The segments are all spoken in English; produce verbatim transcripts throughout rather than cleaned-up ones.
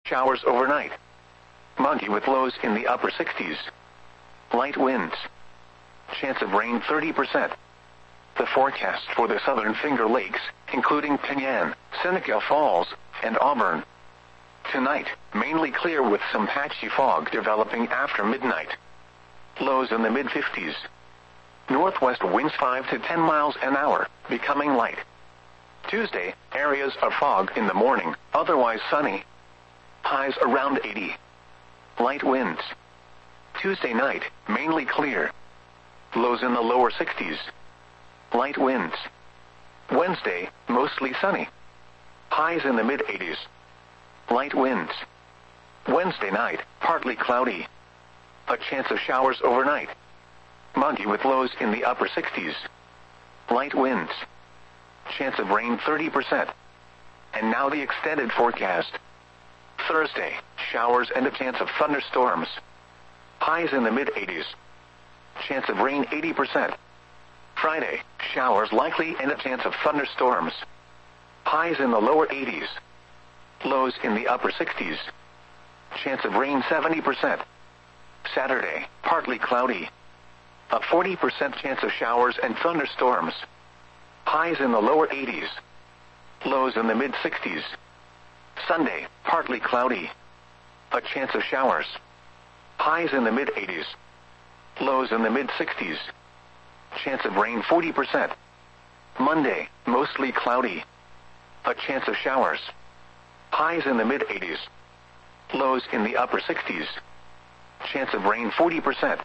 Showers overnight. Muggy with lows in the upper sixties. Light winds. Chance of rain thirty percent. The forecast for the southern Finger Lakes, including Penyan, Seneca Falls, and Auburn. Tonight, mainly clear with some patchy fog developing after midnight. Lows in the mid fifties. Northwest winds five to ten miles an hour, becoming light. Tuesday, areas of fog in the morning, otherwise sunny. Highs around eighty. Light winds. Tuesday night, mainly clear. Lows in the lower sixties. Light winds. Wednesday, mostly sunny. Highs in the mid eighties. Light winds. Wednesday night, partly cloudy. A chance of showers overnight. Muggy with lows in the upper sixties. Light winds. Chance of rain thirty percent. And now the extended forecast. Thursday, showers and a chance of thunderstorms. Highs in the mid eighties. Chance of rain eighty percent. Friday, showers likely and a chance of thunderstorms. Highs in the lower eighties. Lows in the upper sixties. Chance of rain seventy percent. Saturday, partly cloudy. A forty percent chance of showers and thunderstorms. Highs in the lower eighties. Lows in the mid sixties. Sunday, partly cloudy. A chance of showers. Highs in the mid eighties. Lows in the mid sixties. Chance of rain forty percent. Monday, mostly cloudy. A chance of showers. Highs in the mid eighties. Lows in the upper sixties. Chance of rain forty percent.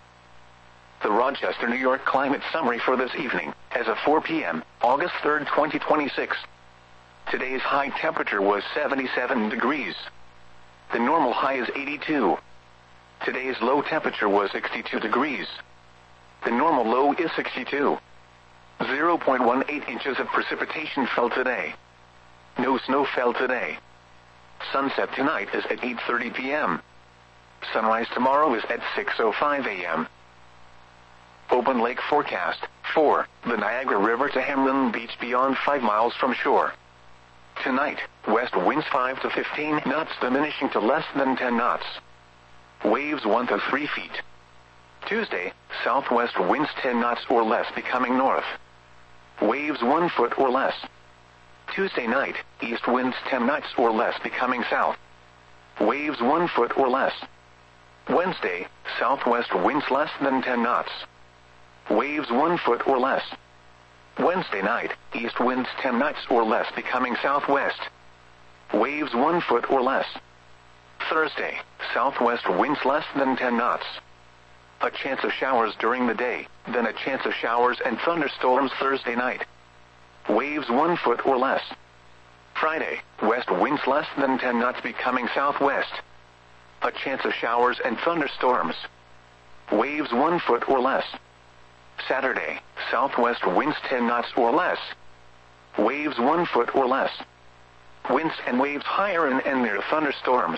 The Rochester, New York climate summary for this evening, as of four p.m., August third, twenty twenty-six. Today's high temperature was seventy-seven degrees. The normal high is eighty-two. Today's low temperature was sixty-two degrees. The normal low is sixty-two. zero point one eight inches of precipitation fell today. No snow fell today. Sunset tonight is at eight thirty p.m. Sunrise tomorrow is at six oh five a.m. Open lake forecast. four. The Niagara River to Hamlin Beach beyond five miles from shore. Tonight, west winds five to fifteen knots diminishing to less than ten knots. Waves one to three feet. Tuesday, southwest winds ten knots or less becoming north. Waves one foot or less. Tuesday night, east winds ten knots or less becoming south. Waves one foot or less. Wednesday, southwest winds less than ten knots. Waves one foot or less. Wednesday night, east winds ten knots or less becoming southwest. Waves one foot or less. Thursday, southwest winds less than ten knots. A chance of showers during the day, then a chance of showers and thunderstorms Thursday night. Waves one foot or less. Friday, west winds less than ten knots becoming southwest. A chance of showers and thunderstorms. Waves one foot or less. Saturday, southwest winds ten knots or less. Waves one foot or less. Winds and waves higher and, and near thunderstorms.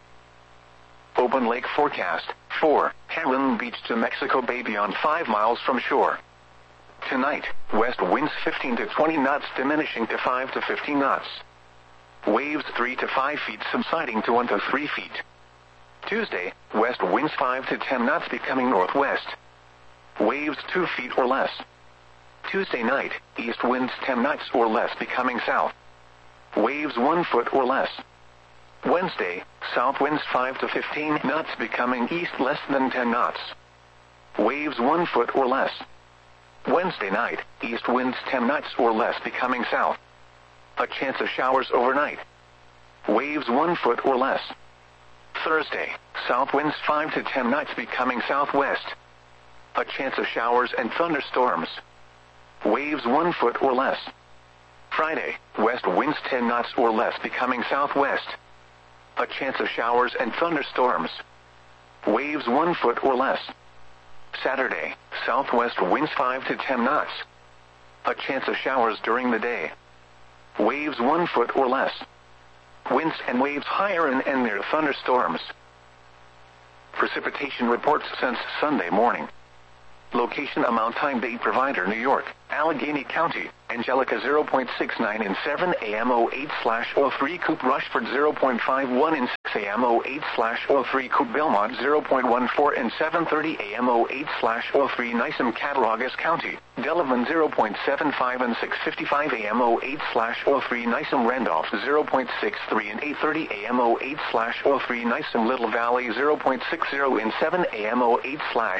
Open lake forecast. four. Hamlin Beach to Mexico Bay beyond five miles from shore. Tonight, west winds fifteen to twenty knots diminishing to five to fifteen knots. Waves three to five feet subsiding to one to three feet. Tuesday, west winds five to ten knots becoming northwest. Waves two feet or less. Tuesday night, east winds ten knots or less becoming south. Waves one foot or less. Wednesday, south winds five to fifteen knots becoming east less than ten knots. Waves one foot or less. Wednesday night, east winds ten knots or less becoming south. A chance of showers overnight. Waves one foot or less. Thursday, south winds five to ten knots becoming southwest. A chance of showers and thunderstorms. Waves one foot or less. Friday, west winds ten knots or less becoming southwest. A chance of showers and thunderstorms. Waves one foot or less. Saturday, southwest winds five to ten knots. A chance of showers during the day. Waves one foot or less. Winds and waves higher and, and near thunderstorms. Precipitation reports since Sunday morning. Location amount time date provider New York, Allegheny County, Angelica zero point six nine and seven A M oh eight slash oh three Coop Rushford zero point five one and six A M oh eight slash oh three Coop Belmont zero point one four and seven thirty A M oh eight slash oh three Nisam Cattaraugus County, Delavan zero point seven five and six fifty-five A M oh eight slash oh three Nisam Randolph zero point six three and eight thirty A M oh eight slash oh three Nisam Little Valley zero point six zero and seven A M oh eight slash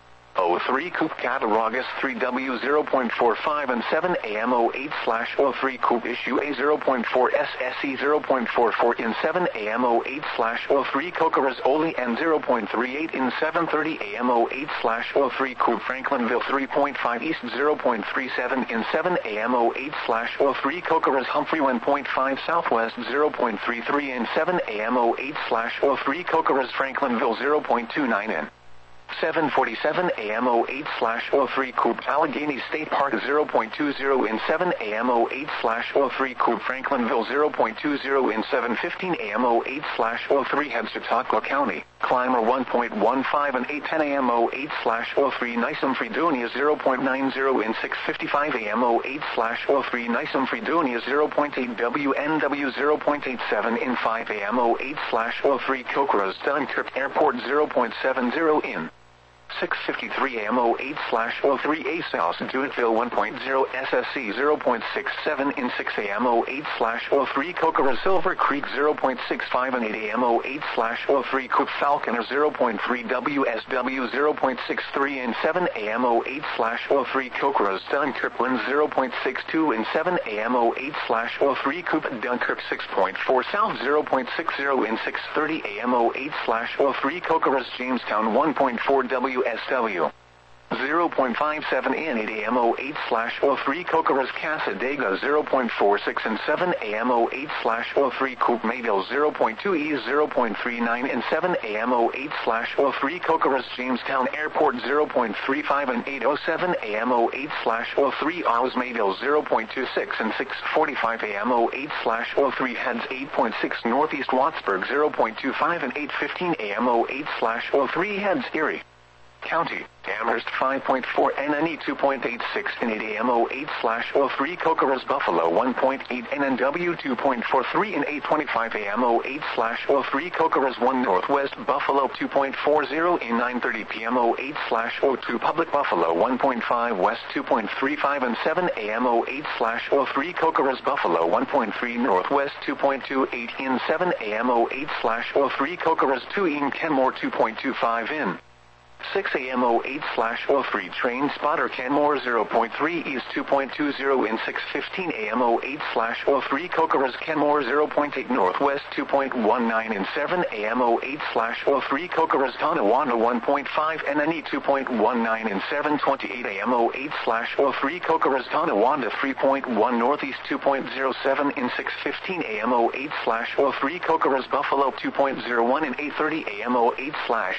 oh three Coop Cattaraugus three W zero point four five and seven A M oh eight slash oh three Coop Issue A zero point four S S E zero point four four in seven A M oh eight slash oh three Cocaras Oli and zero point three eight in seven thirty A M oh eight slash oh three Coop Franklinville three point five East zero point three seven in seven A M oh eight slash oh three Cocaras Humphrey one point five Southwest zero point three three in seven A M oh eight slash oh three Cocaras Franklinville zero point two nine in seven forty-seven A M oh eight slash oh three Coop Allegheny State Park zero point two zero in seven A M oh eight slash oh three Coop Franklinville zero point two zero in seven fifteen A M oh eight slash oh three Head Chautauqua County, Clymer one point one five and eight ten A M oh eight slash oh three Nisam Fredonia zero point nine zero in six fifty-five A M oh eight slash oh three Nisam Fredonia zero point eight W N W zero point eight seven in five A M oh eight slash oh three Cocaras Dunkirk Airport zero point seven zero in six fifty-three A M oh eight slash oh three A South Dewitteville one point zero S S C zero point six seven in six A M oh eight slash oh three Cocaras Silver Creek zero point six five and eight A M oh eight slash oh three Coop Falconer zero point three W S W zero point six three in seven A M oh eight slash oh three Cocaras Dunkirkland zero point six two in seven A M oh eight slash oh three Coop Dunkirk six point four South zero point six zero in six thirty A M oh eight slash oh three Cocaras Jamestown one point four W S W zero point five seven in eight A M oh eight slash oh three Cocaras Casadega zero point four six and seven A M oh eight slash oh three Coop Mayville zero point two E zero point three nine and seven A M oh eight slash oh three Cocaras Jamestown Airport zero point three five and eight oh seven A M oh eight slash oh three Oz Mayville zero point two six and six forty-five A M oh eight slash oh three Heads eight point six Northeast Wattsburg zero point two five and eight fifteen A M oh eight slash oh three Heads Erie County, Amherst five point four N N E two point eight six and eight A M oh eight slash oh three Cocaras Buffalo one point eight N N W two point four three and eight twenty-five A M oh eight slash oh three Cocaras one Northwest Buffalo two point four zero in nine thirty P M oh eight slash oh two Public Buffalo one point five West two point three five and seven A M oh eight slash oh three Cocaras Buffalo one point three Northwest two point two eight in seven A M oh eight slash oh three Cocaras two in Kenmore two point two five in six A M oh eight slash oh three Train Spotter Kenmore zero point three East two point two zero in six fifteen A M oh eight slash oh three Cocaras Kenmore zero point eight Northwest two point one nine in seven A M oh eight slash oh three Cocaras Tonawanda one point five N N E two point one nine in seven twenty-eight A M oh eight slash oh three Cocaras Tonawanda three point one Northeast two point zero seven in six fifteen A M oh eight slash oh three Cocaras Buffalo two point zero one in eight thirty A M oh eight slash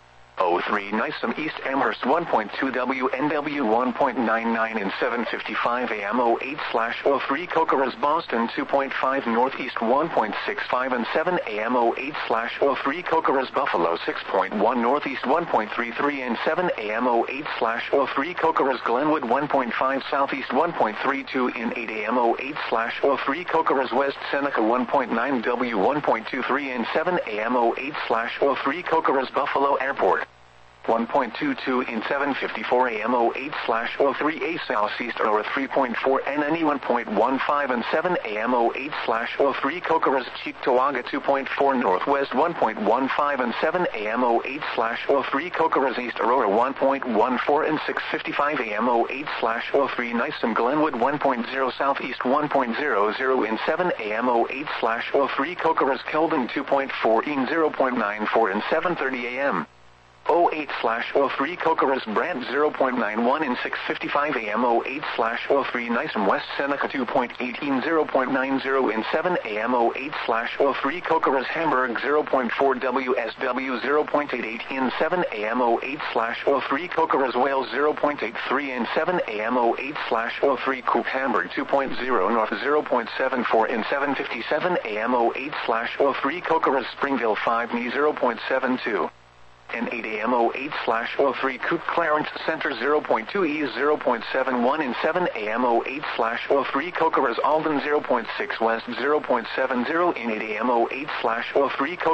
oh three Nisam East Amherst one point two W N W one point nine nine in seven fifty-five A M oh eight slash oh three Cocaras Boston two point five Northeast one point six five and seven A M oh eight slash oh three Cocaras Buffalo six point one Northeast one point three three and seven A M oh eight slash oh three Cocaras Glenwood one point five Southeast one point three two in eight A M oh eight slash oh three Cocaras West Seneca one point nine W one point two three and seven A M oh eight slash oh three Cocaras Buffalo Airport one point two two in seven fifty-four A M oh eight slash oh three A Southeast Aurora three point four N N E one point one five and seven A M oh eight slash oh three Cocaras Cheektowaga two point four Northwest one point one five and seven A M oh eight slash oh three Cocaras East Aurora one point one four and six fifty-five A M oh eight slash oh three Nisam Glenwood one point zero Southeast one point zero zero in seven A M oh eight slash oh three Cocaras Keldon two point four in zero point nine four and seven thirty A M oh eight slash oh three Cocaras Brant zero point nine one in six fifty-five A M oh eight slash oh three Nisam West Seneca two point eight in zero point nine zero in seven A M oh eight slash oh three Cocaras Hamburg zero point four W S W zero point eight eight in seven A M oh eight slash oh three Cocaras Wales zero point eight three in seven A M oh eight slash oh three Coop Hamburg two point zero North zero point seven four in seven fifty-seven A M oh eight slash oh three Cocaras Springville five N E zero point seven two and eight A M oh eight slash oh three Coop Clarence Center zero point two E zero point seven one and seven A M oh eight slash oh three Cocaras Alden zero point six West zero point seven zero in eight A M oh eight slash oh three